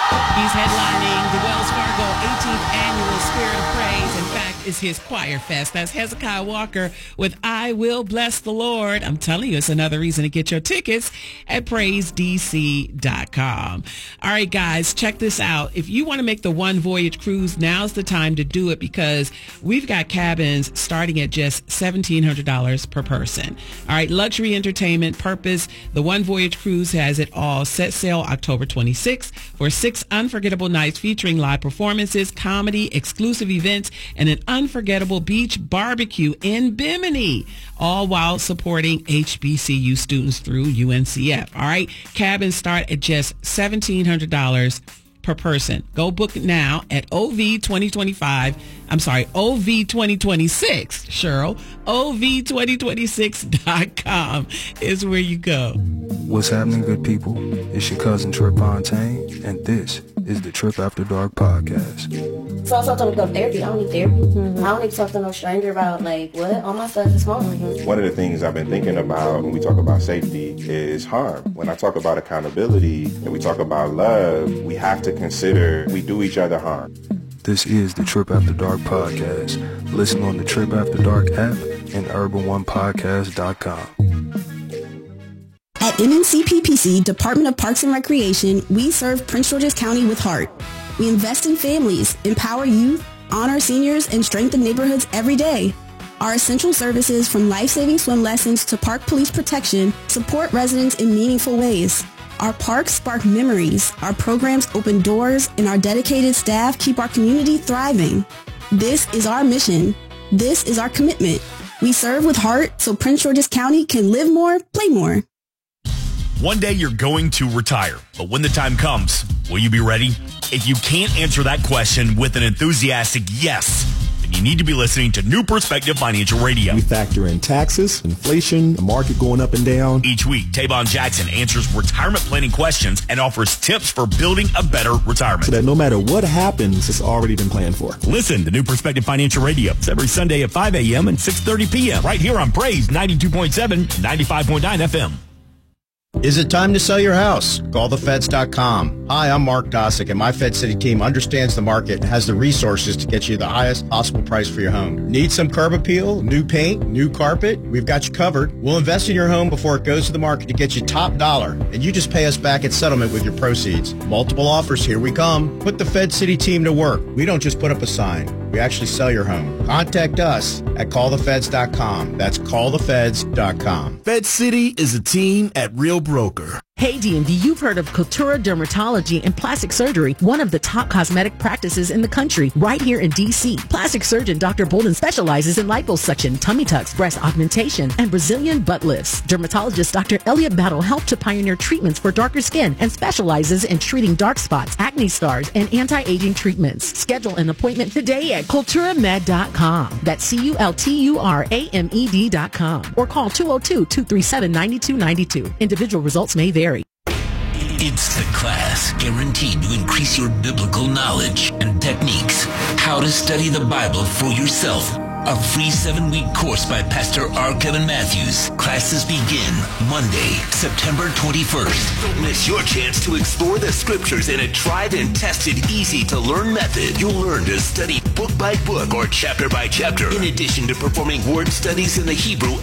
He's headlining the Wells Fargo 18th Annual Spirit of Praise. In fact, it's his choir fest. That's Hezekiah Walker with I Will Bless the Lord. I'm telling you, it's another reason to get your tickets at PraiseDC.com. All right, guys, check this out. If you want to make the One Voyage cruise, now's the time to do it because we've got cabins starting at just $1,700 per person. All right, luxury entertainment, purpose. The One Voyage cruise has it all. Set sail October 26th for 6 unforgettable nights featuring live performances, comedy, exclusive events, and an unforgettable beach barbecue in Bimini, all while supporting HBCU students through UNCF. All right, cabins start at just $1,700 per person. Go book now at OV2026, Cheryl. OV2026.com is where you go. What's happening, good people? It's your cousin Trip Fontaine, and this is the Trip After Dark podcast. So I told him to go to therapy. I don't need therapy. I don't need to talk to no stranger about, like, what? All my stuff is home. One of the things I've been thinking about when we talk about safety is harm. When I talk about accountability and we talk about love, we have to consider we do each other harm. This is the Trip After Dark podcast. Listen on the Trip After Dark app and urban1podcast.com. At MNCPPC, Department of Parks and Recreation, we serve Prince George's County with heart. We invest in families, empower youth, honor seniors, and strengthen neighborhoods every day. Our essential services, from life-saving swim lessons to park police protection, support residents in meaningful ways. Our parks spark memories, our programs open doors, and our dedicated staff keep our community thriving. This is our mission. This is our commitment. We serve with heart so Prince George's County can live more, play more. One day you're going to retire, but when the time comes, will you be ready? If you can't answer that question with an enthusiastic yes, then you need to be listening to New Perspective Financial Radio. We factor in taxes, inflation, the market going up and down. Each week, Tavon Jackson answers retirement planning questions and offers tips for building a better retirement. So that no matter what happens, it's already been planned for. Listen to New Perspective Financial Radio. It's every Sunday at 5 a.m. and 6:30 p.m. right here on Praise 92.7 and 95.9 FM. Is it time to sell your house? CallTheFeds.com. Hi, I'm Mark Dosick, and my Fed City team understands the market and has the resources to get you the highest possible price for your home. Need some curb appeal, new paint, new carpet? We've got you covered. We'll invest in your home before it goes to the market to get you top dollar, and you just pay us back at settlement with your proceeds. Multiple offers, here we come. Put the Fed City team to work. We don't just put up a sign. We actually sell your home. Contact us at CallTheFeds.com. That's CallTheFeds.com. Fed City is a team at Real Broker. Hey DMV, you've heard of Coutura Dermatology and Plastic Surgery, one of the top cosmetic practices in the country, right here in D.C. Plastic surgeon Dr. Bolden specializes in liposuction, tummy tucks, breast augmentation, and Brazilian butt lifts. Dermatologist Dr. Elliot Battle helped to pioneer treatments for darker skin and specializes in treating dark spots, acne scars, and anti-aging treatments. Schedule an appointment today at CulturaMed.com. That's CulturaMed.com. Or call 202-237-9292. Individual results may vary. It's the class guaranteed to increase your biblical knowledge and techniques. How to study the Bible for yourself. A free 7-week course by Pastor R. Kevin Matthews. Classes begin Monday, September 21st. Don't miss your chance to explore the scriptures in a tried and tested, easy-to-learn method. You'll learn to study book by book or chapter by chapter, in addition to performing word studies in the Hebrew